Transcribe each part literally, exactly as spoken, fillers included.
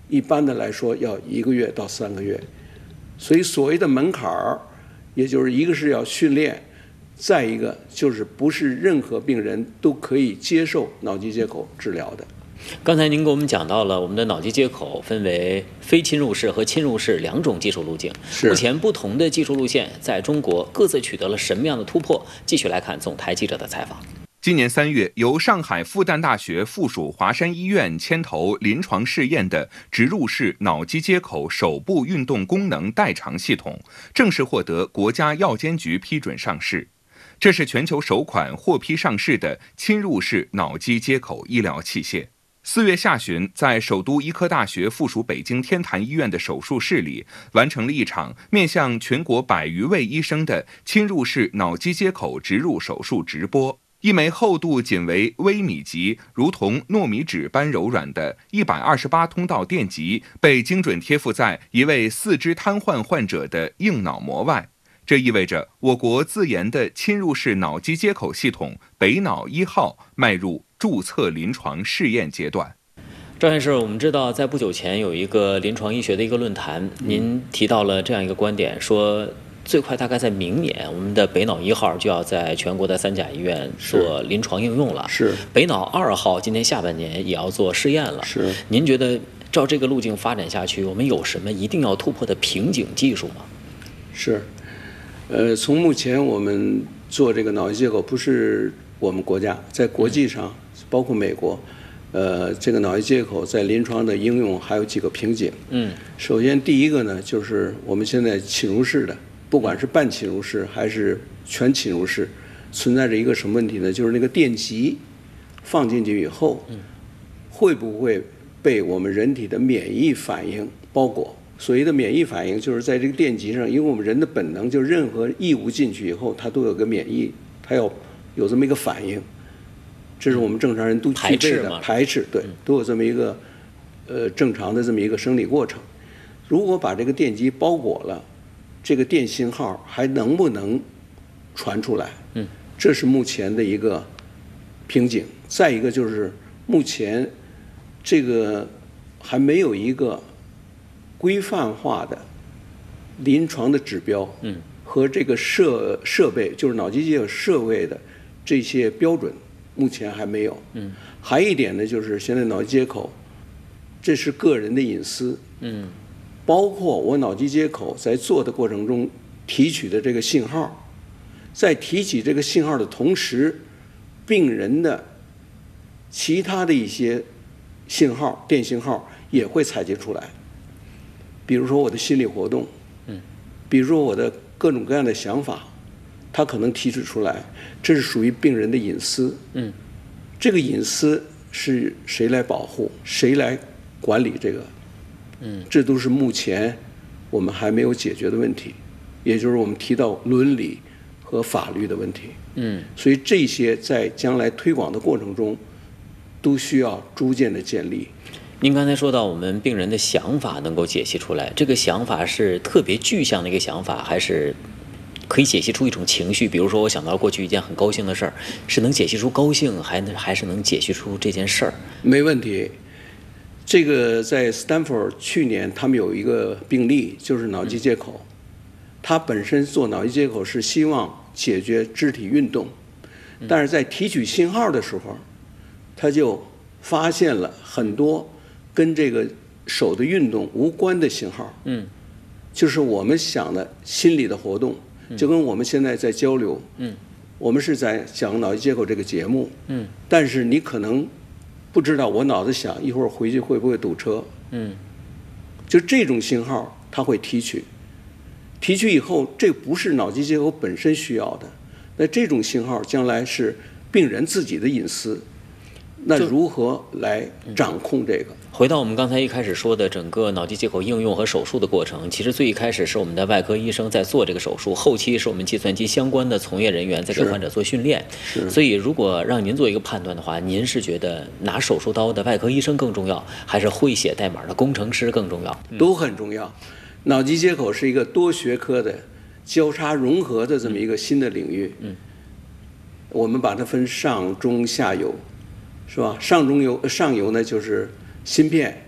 一般的来说要一个月到三个月。所以所谓的门槛儿，也就是一个是要训练，再一个就是不是任何病人都可以接受脑机接口治疗的。 刚才您给我们讲到了我们的脑机接口分为非侵入式和侵入式两种技术路径。目前不同的技术路线在中国各自取得了什么样的突破？继续来看总台记者的采访。 今年三月，由上海复旦大学附属华山医院牵头临床试验的植入式脑机接口手部运动功能代偿系统正式获得国家药监局批准上市。这是全球首款获批上市的侵入式脑机接口医疗器械。四月下旬，在首都医科大学附属北京天坛医院的手术室里，完成了一场面向全国百余位医生的侵入式脑机接口植入手术直播。一枚厚度仅为微米级、如同糯米纸般柔软的一百二十八通道电极，被精准贴附在一位四肢瘫痪患者的硬脑膜外。这意味着我国自研的侵入式脑机接口系统北脑一号迈入注册临床试验阶段。 张院士，我们知道在不久前有一个临床医学的一个论坛，您提到了这样一个观点，说最快大概在明年，我们的北脑一号就要在全国的三甲医院做临床应用了。 是。 北脑二号今年下半年也要做试验了。 是。 您觉得照这个路径发展下去，我们有什么一定要突破的瓶颈技术吗？ 是。呃，从目前我们做这个脑机接口，不是我们国家，在国际上，包括美国，呃，这个脑机接口在临床的应用还有几个瓶颈。嗯，首先第一个呢，就是我们现在侵入式的，不管是半侵入式还是全侵入式，存在着一个什么问题呢？就是那个电极放进去以后，会不会被我们人体的免疫反应包裹？所谓的免疫反应，就是在这个电极上，因为我们人的本能，就任何异物进去以后，它都有个免疫，它要有这么一个反应，这是我们正常人都具备的。排斥，对，都有这么一个呃正常的这么一个生理过程。如果把这个电极包裹了，这个电信号还能不能传出来？嗯，这是目前的一个瓶颈。再一个就是目前这个还没有一个规范化的临床的指标，嗯，和这个设设备，就是脑机接口设备的这些标准，目前还没有。嗯，还有一点呢，就是现在脑机接口，这是个人的隐私，嗯，包括我脑机接口在做的过程中提取的这个信号，在提取这个信号的同时，病人的其他的一些信号、电信号也会采集出来。比如说我的心理活动，嗯，比如说我的各种各样的想法，它可能提取出来，这是属于病人的隐私，嗯，这个隐私是谁来保护，谁来管理这个，嗯，这都是目前我们还没有解决的问题，也就是我们提到伦理和法律的问题，嗯，所以这些在将来推广的过程中，都需要逐渐的建立。 您刚才说到我们病人的想法能够解析出来，这个想法是特别具象的一个想法，还是可以解析出一种情绪？比如说我想到过去一件很高兴的事儿，是能解析出高兴，还能还是能解析出这件事儿？ 没问题。这个在斯坦福去年他们有一个病例，就是脑机接口，他本身做脑机接口是希望解决肢体运动，但是在提取信号的时候，他就发现了很多跟这个手的运动无关的信号，嗯，就是我们想的心理的活动，就跟我们现在在交流，嗯，我们是在讲脑机接口这个节目，嗯，但是你可能不知道我脑子想一会儿回去会不会堵车，嗯，就这种信号它会提取，提取以后，这不是脑机接口本身需要的，那这种信号将来是病人自己的隐私。那如何来掌控这个？ 回到我们刚才一开始说的整个脑机接口应用和手术的过程，其实最一开始是我们的外科医生在做这个手术，后期是我们计算机相关的从业人员在给患者做训练。所以如果让您做一个判断的话，您是觉得拿手术刀的外科医生更重要，还是会写代码的工程师更重要？ 都很重要。脑机接口是一个多学科的交叉融合的这么一个新的领域。嗯，我们把它分上中下游。是吧？上中游、上游呢就是芯片，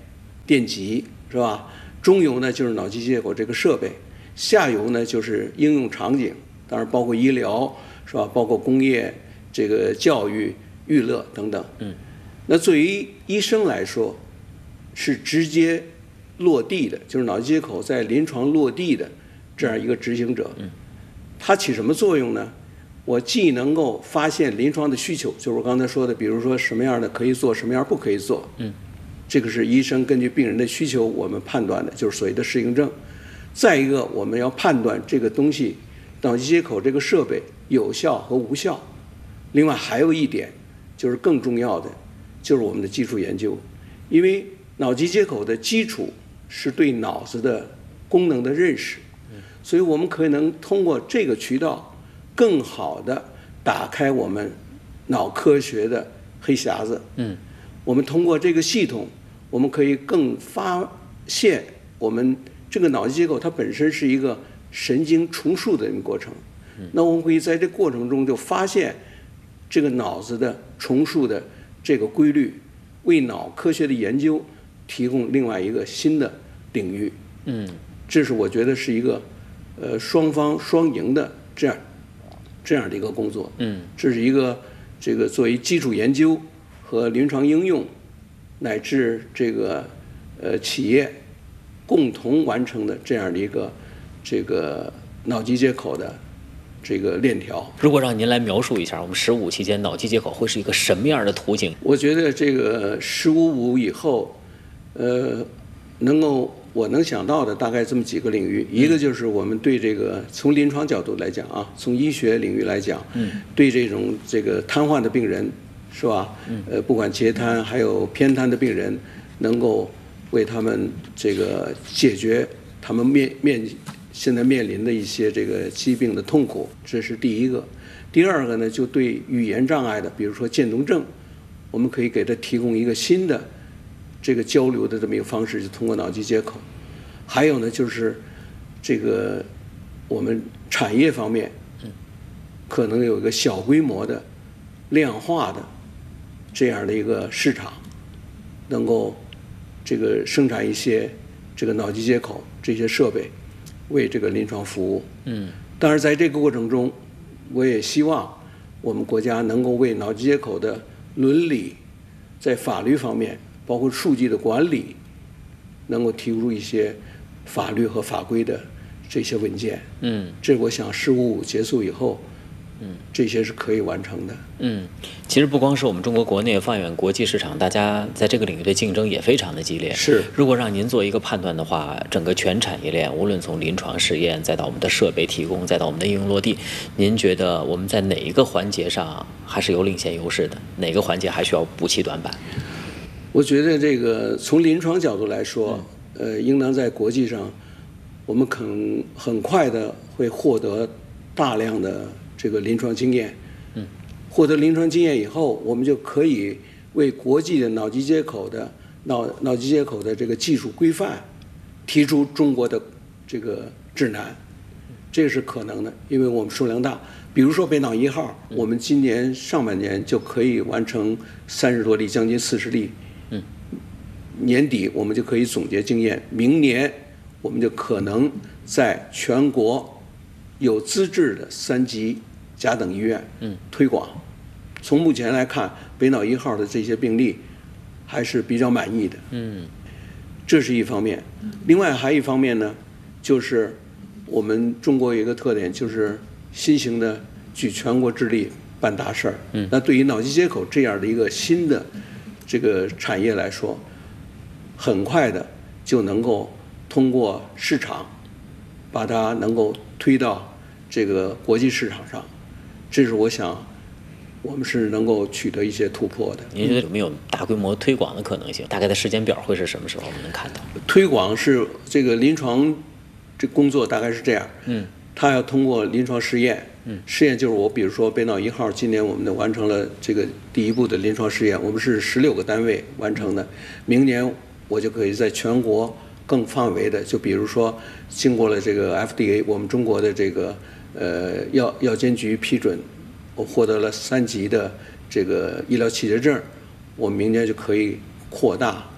电极，是吧？中游呢就是脑机接口这个设备，下游呢就是应用场景，当然包括医疗，是吧？包括工业、这个教育、娱乐等等。嗯，那对于医生来说，是直接落地的，就是脑机接口在临床落地的这样一个执行者。嗯，它起什么作用呢？我既能够发现临床的需求，就是我刚才说的，比如说什么样的可以做，什么样不可以做。嗯，这个是医生根据病人的需求我们判断的，就是所谓的适应症。再一个，我们要判断这个东西，脑机接口这个设备有效和无效。另外还有一点，就是更重要的，就是我们的基础研究，因为脑机接口的基础是对脑子的功能的认识，所以我们可能通过这个渠道。更好的打开我们脑科学的黑匣子。嗯，我们通过这个系统，我们可以更发现我们这个脑机接口它本身是一个神经重塑的一个过程。嗯，那我们可以在这过程中就发现这个脑子的重塑的这个规律，为脑科学的研究提供另外一个新的领域。嗯，这是我觉得是一个呃双方双赢的这样。这样的一个工作，嗯，这是一个这个作为基础研究和临床应用，乃至这个呃企业共同完成的这样的一个这个脑机接口的这个链条。 如果让您来描述一下，我们十五期间脑机接口会是一个什么样的图景？ 我觉得这个十五五以后，呃，能够。我能想到的大概这么几个领域，一个就是我们对这个从临床角度来讲啊，从医学领域来讲，对这种这个瘫痪的病人，是吧？呃，不管截瘫还有偏瘫的病人，能够为他们这个解决他们面面现在面临的一些这个疾病的痛苦，这是第一个。第二个呢，就对语言障碍的，比如说渐冻症，我们可以给他提供一个新的。这个交流的这么一个方式，就通过脑机接口。还有呢，就是这个我们产业方面，可能有一个小规模的量化的这样的一个市场，能够这个生产一些这个脑机接口这些设备，为这个临床服务。嗯。当然，在这个过程中，我也希望我们国家能够为脑机接口的伦理，在法律方面。包括数据的管理，能够提出一些法律和法规的这些文件。嗯，这我想十五五结束以后，嗯，这些是可以完成的。 嗯，其实不光是我们中国国内，放眼国际市场，大家在这个领域的竞争也非常的激烈。 是， 如果让您做一个判断的话，整个全产业链，无论从临床试验，再到我们的设备提供，再到我们的应用落地，您觉得我们在哪一个环节上还是有领先优势的？哪个环节还需要补齐短板？ 我觉得这个从临床角度来说，呃，应当在国际上，我们可能很快的会获得大量的这个临床经验。嗯，获得临床经验以后，我们就可以为国际的脑机接口的脑脑机接口的这个技术规范提出中国的这个指南，这是可能的，因为我们数量大。比如说北脑一号，我们今年上半年就可以完成三十多例，将近四十例。嗯，年底我们就可以总结经验，明年我们就可能在全国有资质的三级甲等医院嗯推广。从目前来看，北脑一号的这些病例还是比较满意的。嗯，这是一方面。另外还有一方面呢，就是我们中国有一个特点，就是新型的举全国之力办大事儿。嗯，那对于脑机接口这样的一个新的这个产业来说，很快的就能够通过市场，把它能够推到这个国际市场上，这是我想我们是能够取得一些突破的。 您觉得有没有大规模推广的可能性？大概的时间表会是什么时候我们能看到？ 推广是这个临床这工作大概是这样，嗯，它要通过临床试验。嗯，试验就是我，比如说北脑一号，今年我们的完成了这个第一步的临床试验，我们是十六个单位完成的。明年我就可以在全国更范围的，就比如说经过了这个 F D A， 我们中国的这个呃药药监局批准，我获得了三级的这个医疗器械证，我们明年就可以扩大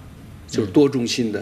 就是多中心的。